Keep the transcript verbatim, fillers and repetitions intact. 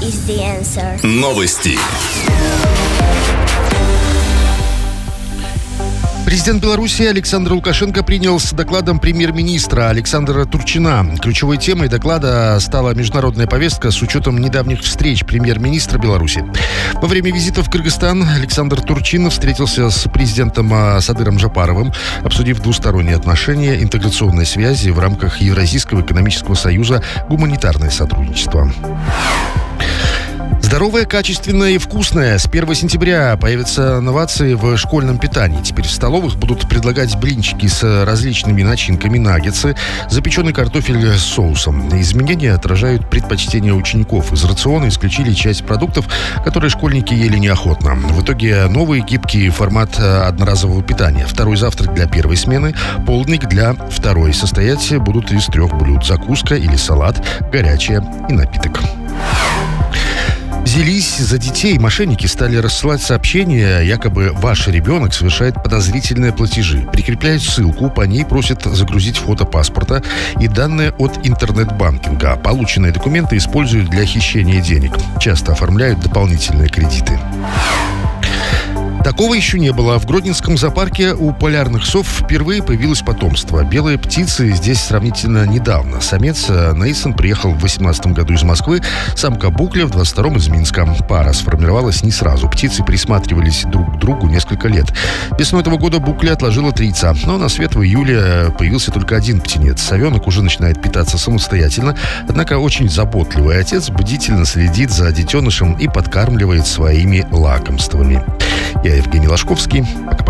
is the answer. Новости. Президент Беларуси Александр Лукашенко принял с докладом премьер-министра Александра Турчина. Ключевой темой доклада стала международная повестка с учетом недавних встреч премьер-министра Беларуси. Во время визита в Кыргызстан Александр Турчин встретился с президентом Садыром Жапаровым, обсудив двусторонние отношения, интеграционные связи в рамках Евразийского экономического союза, гуманитарное сотрудничество. Здоровое, качественное и вкусное. С первого сентября появятся новации в школьном питании. Теперь в столовых будут предлагать блинчики с различными начинками, наггетсы, запеченный картофель с соусом. Изменения отражают предпочтения учеников. Из рациона исключили часть продуктов, которые школьники ели неохотно. В итоге новый гибкий формат одноразового питания. Второй завтрак для первой смены, полдник для второй. Состоять будут из трех блюд: закуска или салат, горячее и напиток. Взялись за детей. Мошенники стали рассылать сообщения, якобы ваш ребенок совершает подозрительные платежи. Прикрепляют ссылку, по ней просят загрузить фото паспорта и данные от интернет-банкинга. Полученные документы используют для хищения денег. Часто оформляют дополнительные кредиты. Такого еще не было. В Гродненском зоопарке у полярных сов впервые появилось потомство. Белые птицы здесь сравнительно недавно. Самец Нейсон приехал в восемнадцатом году из Москвы, самка Букля в двадцать втором из Минска. Пара сформировалась не сразу. Птицы присматривались друг к другу несколько лет. Весной этого года Букля отложила три яйца, но на свет в июле появился только один птенец. Совенок уже начинает питаться самостоятельно, однако очень заботливый отец бдительно следит за детенышем и подкармливает своими лакомствами. Я Евгений Ложковский. Пока.